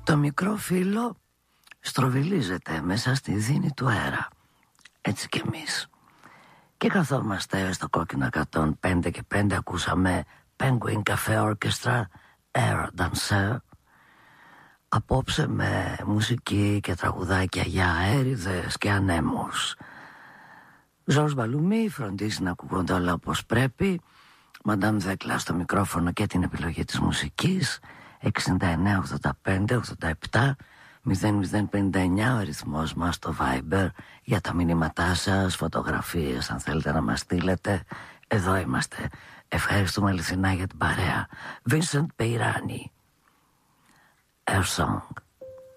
Το μικρό φύλλο στροβιλίζεται μέσα στη δίνη του αέρα. Έτσι κι εμείς. Και καθόμαστε στο κόκκινο 105 και 5. Ακούσαμε Penguin Cafe Orchestra Air Dancer. Απόψε με μουσική και τραγουδάκια για αέριδες και ανέμους. Ζορς Μπαλουμί φροντίζει να ακούγονται όλα όπως πρέπει. Μαντάμ Δέκλα στο μικρόφωνο και την επιλογή της μουσικής. 69 85 87 0059 ο αριθμός μας στο Viber για τα μηνύματά σας, φωτογραφίες αν θέλετε να μας στείλετε. Εδώ είμαστε. Ευχαριστούμε αληθινά για την παρέα. Vincent Peirani, Air Song.